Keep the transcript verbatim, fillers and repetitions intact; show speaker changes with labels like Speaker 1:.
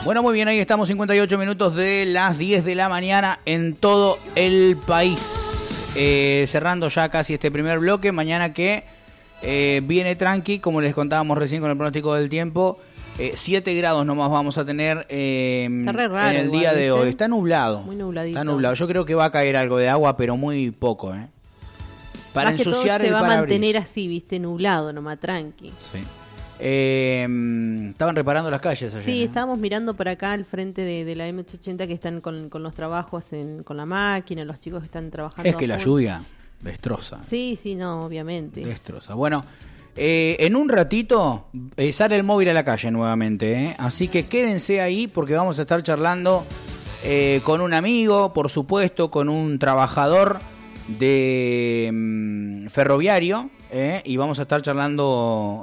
Speaker 1: Bueno, muy bien, ahí estamos, cincuenta y ocho minutos de las diez de la mañana en todo el país. Eh, cerrando ya casi este primer bloque, mañana que eh, viene tranqui, como les contábamos recién con el pronóstico del tiempo. siete eh, grados nomás vamos a tener eh,
Speaker 2: Está re raro,
Speaker 1: en el
Speaker 2: igual,
Speaker 1: día de
Speaker 2: ¿viste?
Speaker 1: hoy. Está nublado.
Speaker 2: Muy nubladito.
Speaker 1: Está nublado. Yo creo que va a caer algo de agua, pero muy poco, ¿eh? Para
Speaker 2: Más que
Speaker 1: ensuciar
Speaker 2: todo se
Speaker 1: el
Speaker 2: va a
Speaker 1: parabrisas.
Speaker 2: mantener así, viste, nublado, nomás tranqui.
Speaker 1: Sí. Eh, estaban reparando las calles ayer.
Speaker 2: Sí,
Speaker 1: ¿eh?
Speaker 2: estábamos mirando por acá al frente de, de la M ochocientos ochenta que están con, con los trabajos en, con la máquina, los chicos que están trabajando.
Speaker 1: Es que
Speaker 2: a
Speaker 1: la
Speaker 2: full.
Speaker 1: lluvia destroza.
Speaker 2: Sí, sí, no, obviamente.
Speaker 1: Destroza. Bueno, eh, en un ratito eh, sale el móvil a la calle nuevamente, ¿eh? Así que quédense ahí porque vamos a estar charlando eh, con un amigo, por supuesto, con un trabajador de mm, ferroviario, ¿eh? Y vamos a estar charlando